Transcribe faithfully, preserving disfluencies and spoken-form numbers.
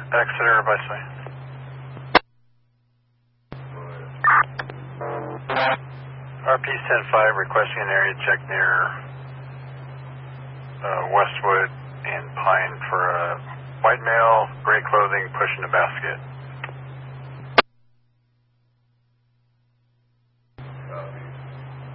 Exeter, Bisley. R P ten five requesting an area check near uh, Westwood and Pine for a white male, gray clothing, pushing a basket.